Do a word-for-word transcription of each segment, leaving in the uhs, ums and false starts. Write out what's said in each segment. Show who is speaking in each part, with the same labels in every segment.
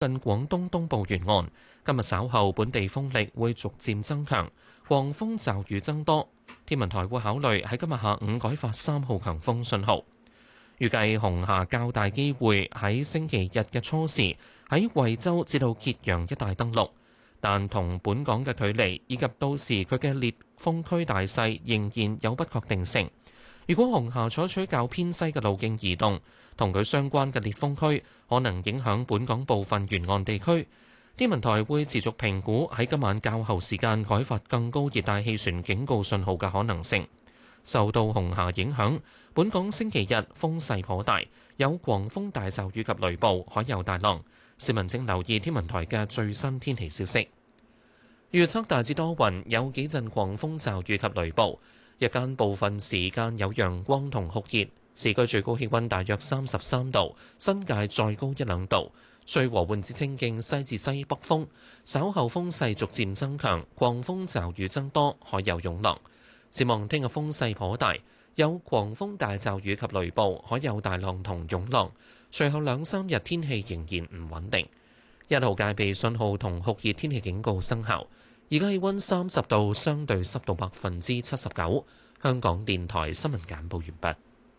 Speaker 1: 近廣東東部沿岸。今日稍後本地風力會逐漸增強，狂風驟雨增多。天文台會考慮喺今日下午改發三號強風信號。預計紅霞較大機會喺星期日嘅初時喺惠州至到揭陽一帶登陸，但同本港嘅距離以及到時佢嘅烈風區大細仍然有不確定性。如果紅霞採取較偏西嘅路徑移動，同佢相關嘅烈風區可能影響本港部分沿岸地區。天文台會持續評估喺今晚較後時間改發更高熱帶氣旋警告信號嘅可能性。受到紅霞影響，本港星期日風勢頗大，有狂風大驟雨及雷暴，海有大浪。市民請留意天文台嘅最新天氣消息。預測大致多雲，有幾陣狂風驟雨及雷暴。日間部分時間有陽光同酷熱，市區最高氣溫大約三十三度，新界再高一兩度。吹和緩至清勁西至西北風，稍後風勢逐漸增強，狂風驟雨增多，海有湧浪。展望聽日風勢頗大，有狂風大驟雨及雷暴，海有大浪同湧浪。隨後兩三日天氣仍然唔穩定。一號戒備信號同酷熱天氣警告生效。而家氣溫三十度，相對濕度百分之七十九。香港電台新聞簡報完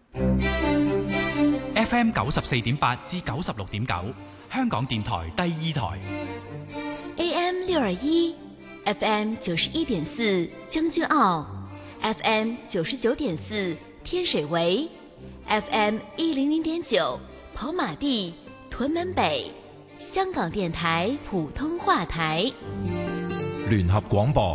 Speaker 2: 畢。F M 九十四點八至九十六點九，香港電台第二台。
Speaker 3: A M 六二一 ，F M 九十一點四將軍澳 ，F M 九十九點四天水圍 ，F M 一零零點九跑馬地、屯門北，香港電台普通話台。
Speaker 4: 聯合廣播。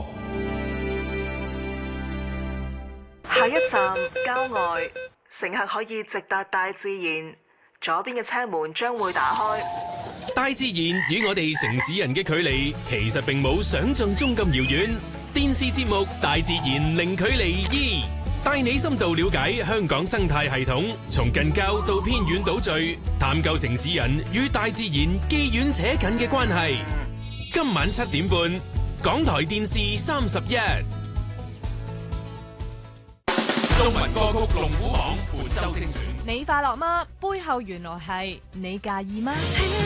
Speaker 5: 下一站郊外，乘客可以直達大自然。左邊嘅車門將會打開。
Speaker 6: 大自然與我哋城市人嘅距離，其實並冇想象中咁遙遠。電視節目《大自然零距離二》，帶你深度了解香港生態系統，從近郊到偏遠島嶼，探究城市人與大自然既遠且近嘅關係。今晚七點半，港台電視三十一。中文歌曲龍虎榜本周精選。
Speaker 7: 你快樂嗎？背後原來係你介意嗎？